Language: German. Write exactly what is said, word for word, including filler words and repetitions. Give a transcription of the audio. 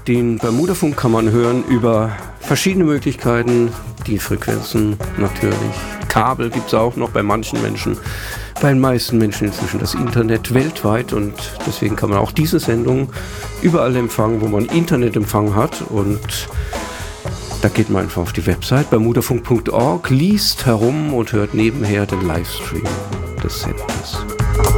Den Bermudafunk kann man hören über verschiedene Möglichkeiten. Die Frequenzen natürlich. Kabel gibt es auch noch bei manchen Menschen. Bei den meisten Menschen inzwischen das Internet weltweit. Und deswegen kann man auch diese Sendung überall empfangen, wo man Internetempfang hat. Und da geht man einfach auf die Website bermudafunk punkt org, liest herum und hört nebenher den Livestream des Senders.